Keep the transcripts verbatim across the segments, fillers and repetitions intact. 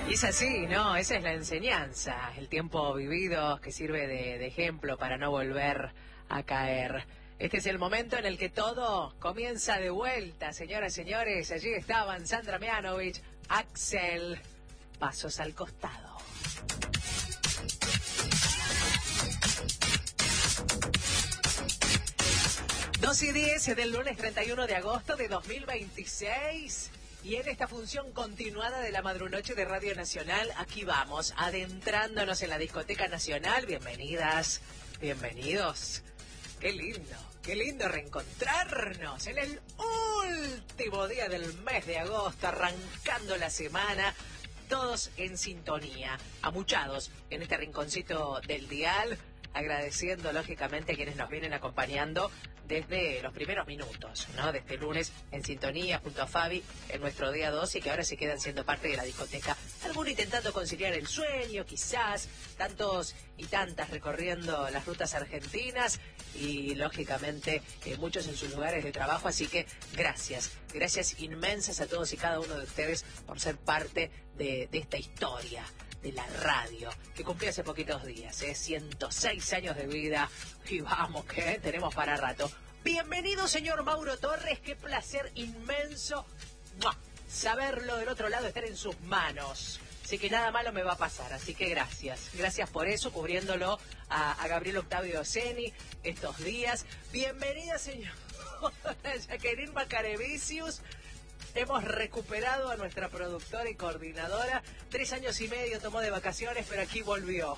Y es así, ¿no? Esa es la enseñanza, el tiempo vivido que sirve de, de ejemplo para no volver a caer. Este es el momento en el que todo comienza de vuelta, señoras y señores. Allí estaban Sandra Mianovich, Axel, pasos al costado. dos y diez del lunes treinta y uno de agosto de dos mil veintiséis. Y en esta función continuada de la Madrunoche de Radio Nacional, aquí vamos, adentrándonos en la Discoteca Nacional. Bienvenidas, bienvenidos. Qué lindo, qué lindo reencontrarnos en el último día del mes de agosto, arrancando la semana, todos en sintonía, amuchados en este rinconcito del dial, agradeciendo lógicamente a quienes nos vienen acompañando desde los primeros minutos, ¿no? De este lunes en sintonía junto a Fabi en nuestro día dos y que ahora se quedan siendo parte de la discoteca. Algunos intentando conciliar el sueño, quizás, tantos y tantas recorriendo las rutas argentinas y lógicamente eh, muchos en sus lugares de trabajo. Así que gracias, gracias inmensas a todos y cada uno de ustedes por ser parte de, de esta historia de la radio, que cumplió hace poquitos días, ¿eh? ciento seis años de vida, y vamos, que tenemos para rato. Bienvenido, señor Mauro Torres, qué placer inmenso ¡mua! Saberlo del otro lado, estar en sus manos. Así que nada malo me va a pasar, así que gracias. Gracias por eso, cubriéndolo a, a Gabriel Octavio Oceni estos días. Bienvenida, señor Jacqueline Macarevicius. Hemos recuperado a nuestra productora y coordinadora. Tres años y medio tomó de vacaciones, pero aquí volvió.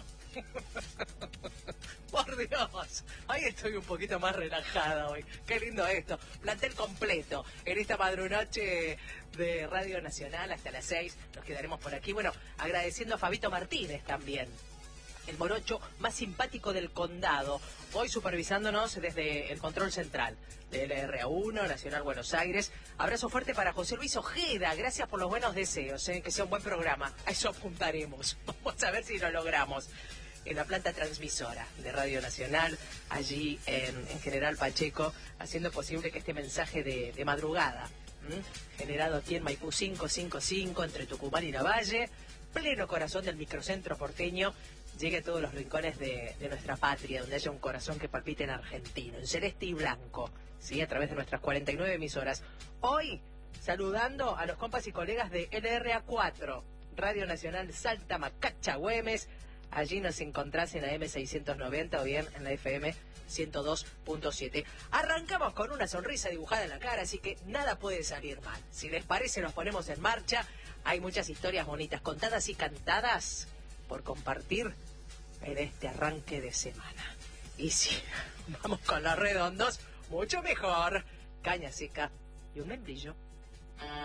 Por Dios, ahí estoy un poquito más relajada hoy. Qué lindo esto. Plantel completo en esta madrunoche de Radio Nacional hasta las seis. Nos quedaremos por aquí. Bueno, agradeciendo a Fabito Martínez también, el morocho más simpático del condado, hoy supervisándonos desde el control central de L R A uno, Nacional Buenos Aires. Abrazo fuerte para José Luis Ojeda, gracias por los buenos deseos, ¿eh? Que sea un buen programa, a eso apuntaremos, vamos a ver si lo logramos. En la planta transmisora de Radio Nacional, allí en, en General Pacheco, haciendo posible que este mensaje de, de madrugada, ¿m? generado aquí en Maipú quinientos cincuenta y cinco, entre Tucumán y Lavalle, pleno corazón del microcentro porteño, llegue a todos los rincones de, de nuestra patria, donde haya un corazón que palpite en argentino, en celeste y blanco, ¿sí? A través de nuestras cuarenta y nueve emisoras. Hoy, saludando a los compas y colegas de L R A cuatro, Radio Nacional Salta, Macacha, Güemes. Allí nos encontrás en la M seiscientos noventa o bien en la F M ciento dos punto siete. Arrancamos con una sonrisa dibujada en la cara, así que nada puede salir mal. Si les parece, nos ponemos en marcha. Hay muchas historias bonitas, contadas y cantadas por compartir en este arranque de semana. Y si vamos con los redondos, mucho mejor. Caña seca y un membrillo.